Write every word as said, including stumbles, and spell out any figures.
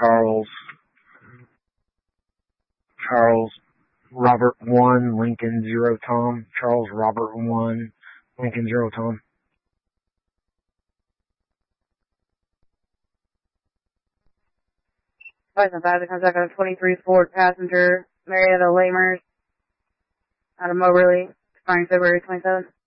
Charles, Charles Robert one, Lincoln zero Tom, Charles Robert one, Lincoln zero Tom. License five, comes back on a twenty-three Ford passenger, Marietta Lamers, out of Moberly, expiring February twenty-seventh.